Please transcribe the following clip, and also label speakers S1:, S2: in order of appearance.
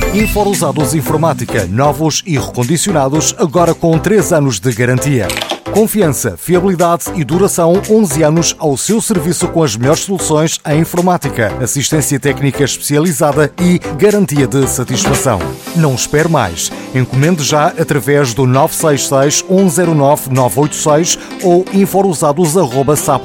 S1: Infousados Informática, novos e recondicionados, agora com 3 anos de garantia. Confiança, fiabilidade e duração 11 anos ao seu serviço com as melhores soluções em informática, assistência técnica especializada e garantia de satisfação. Não espere mais. Encomende já através do 966 109 986 ou infousados@sapo